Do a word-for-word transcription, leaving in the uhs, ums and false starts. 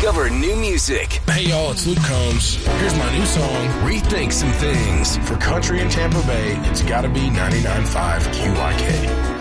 Discover new music. Hey, y'all, it's Luke Combs. Here's my new song, Rethink some things. For country in Tampa Bay, it's gotta be ninety-nine point five Q Y K.